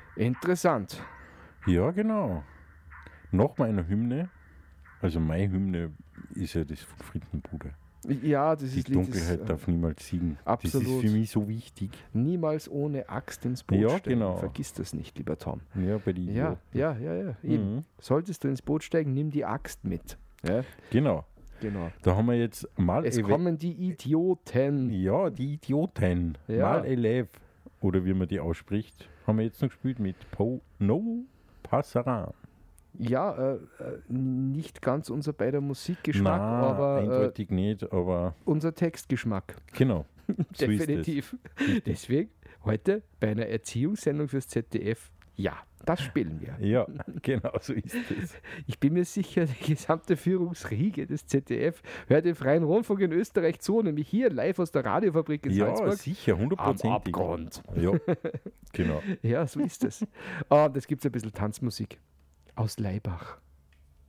Interessant. Ja, genau. Nach meiner Hymne, also meine Hymne ist ja das von Frittenbude. Ja, das Die ist Lied, Dunkelheit darf niemals siegen. absolut. Das ist für mich so wichtig. Niemals ohne Axt ins Boot Ja, steigen. genau. Vergiss das nicht, lieber Tom. Ja, bei den Ja, Idioten. eben. Mhm. Solltest du ins Boot steigen, nimm die Axt mit. Ja, Genau. genau. Da haben wir jetzt mal Es kommen die Idioten. Ja, die Idioten. Ja. Mal 11. Oder wie man die ausspricht, haben wir jetzt noch gespielt mit No Passaran. Ja, nicht ganz unser beider Musikgeschmack, Nein, aber eindeutig nicht, aber unser Textgeschmack. genau. So ist es. Definitiv. Deswegen heute bei einer Erziehungssendung fürs ZDF, ja, das spielen wir. Ja, genau so ist es. Ich bin mir sicher, die gesamte Führungsriege des ZDF hört den Freien Rundfunk in Österreich zu, nämlich hier live aus der Radiofabrik in Ja, Salzburg. sicher, Am 100%. Abgrund. Ja, genau. Ja, so ist es. Und es gibt ein bisschen Tanzmusik aus Laibach.